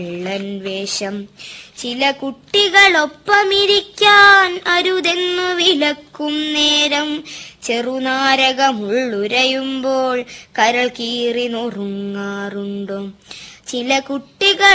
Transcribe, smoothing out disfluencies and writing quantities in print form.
കള്ളൻ വേഷം. ചില കുട്ടികളൊപ്പമിരിക്കാൻ അരുതെന്നു വിലക്കും നേരം, ചെറുനാരകമുള്ളുരയുമ്പോൾ കരൾ കീറി നുറുങ്ങാറുണ്ടോ? ചില കുട്ടികൾ